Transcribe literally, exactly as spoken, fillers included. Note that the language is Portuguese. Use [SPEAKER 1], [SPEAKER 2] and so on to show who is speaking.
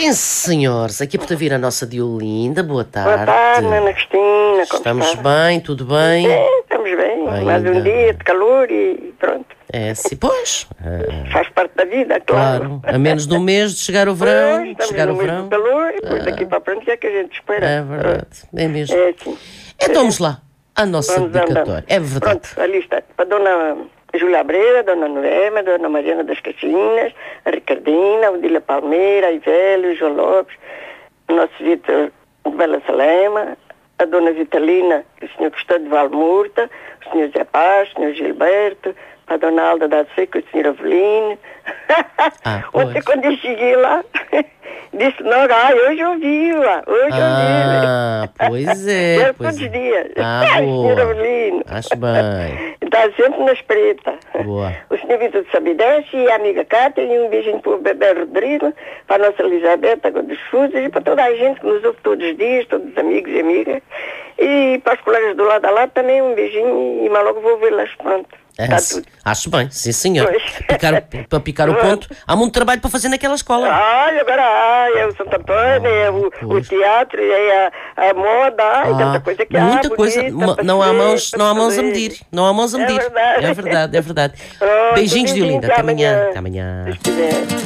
[SPEAKER 1] Sim, senhores. Aqui para vir a nossa Diolinda. Boa tarde.
[SPEAKER 2] Boa tarde, Ana Cristina. Como
[SPEAKER 1] Estamos
[SPEAKER 2] está?
[SPEAKER 1] bem, tudo bem?
[SPEAKER 2] É, estamos bem.
[SPEAKER 1] Ainda.
[SPEAKER 2] Mais um dia de calor e pronto.
[SPEAKER 1] É, sim, pois. Ah,
[SPEAKER 2] Faz parte da vida, claro.
[SPEAKER 1] claro. A menos de um mês de chegar o verão,
[SPEAKER 2] Pois,
[SPEAKER 1] de
[SPEAKER 2] estamos
[SPEAKER 1] chegar
[SPEAKER 2] no
[SPEAKER 1] o
[SPEAKER 2] mês
[SPEAKER 1] verão.
[SPEAKER 2] do calor e depois daqui para a frente é que a gente espera.
[SPEAKER 1] É verdade. É mesmo.
[SPEAKER 2] É assim.
[SPEAKER 1] Então vamos lá. A nossa
[SPEAKER 2] Vamos
[SPEAKER 1] dedicatória.
[SPEAKER 2] andando.
[SPEAKER 1] É verdade.
[SPEAKER 2] Pronto, ali está. Para a dona Júlia Abreira, a dona Noema, a dona Mariana das Caxinas, a Ricardina, a Odília Palmeira, a Ivélio, o João Lopes, o nosso Vitor de Bela Salema, a dona Vitalina, o senhor Custódio de Valmurta, o senhor Zé Paz, o senhor Gilberto, a dona Alda da Seca, o senhor Avelino.
[SPEAKER 1] Ah,
[SPEAKER 2] Ontem,
[SPEAKER 1] pois.
[SPEAKER 2] quando eu cheguei lá, disse, não, ai, hoje ouvi-la, hoje
[SPEAKER 1] Ah,
[SPEAKER 2] ouvi-la.
[SPEAKER 1] pois é.
[SPEAKER 2] Era
[SPEAKER 1] Pois
[SPEAKER 2] todos os
[SPEAKER 1] é.
[SPEAKER 2] dias.
[SPEAKER 1] Ah,
[SPEAKER 2] Ai, senhor
[SPEAKER 1] boa.
[SPEAKER 2] Avelino.
[SPEAKER 1] Acho bem.
[SPEAKER 2] Está sempre na espreita.
[SPEAKER 1] Boa.
[SPEAKER 2] O senhor Vitor de Sabideste e a amiga Cátia, e um beijinho para o bebê Rodrigo, para a nossa Elizabeth, agora dos Fuzes, e para toda a gente que nos ouve todos os dias, todos os amigos e amigas. E para os colegas do lado a lado também um beijinho, e mais logo vou vê-las, pronto.
[SPEAKER 1] É,
[SPEAKER 2] Está
[SPEAKER 1] se-
[SPEAKER 2] tudo.
[SPEAKER 1] acho bem, sim senhor.
[SPEAKER 2] Pois.
[SPEAKER 1] Picar- para picar o ponto, há muito trabalho para fazer naquela escola.
[SPEAKER 2] Ai, agora ai, é o Santo Antônio, é o, o
[SPEAKER 1] pois.
[SPEAKER 2] teatro, é a, a moda, ai,
[SPEAKER 1] Ah,
[SPEAKER 2] tanta coisa que há.
[SPEAKER 1] muita coisa.
[SPEAKER 2] bonita,
[SPEAKER 1] Ma-
[SPEAKER 2] para
[SPEAKER 1] não há
[SPEAKER 2] fazer,
[SPEAKER 1] mãos,
[SPEAKER 2] para
[SPEAKER 1] não há mãos a
[SPEAKER 2] fazer.
[SPEAKER 1] medir. Não há mãos a
[SPEAKER 2] É
[SPEAKER 1] medir.
[SPEAKER 2] verdade.
[SPEAKER 1] É verdade, é verdade.
[SPEAKER 2] Pronto,
[SPEAKER 1] Beijinhos,
[SPEAKER 2] beijinho,
[SPEAKER 1] Diolinda.
[SPEAKER 2] até
[SPEAKER 1] Até amanhã.
[SPEAKER 2] amanhã.
[SPEAKER 1] Até amanhã.
[SPEAKER 2] Se quiser.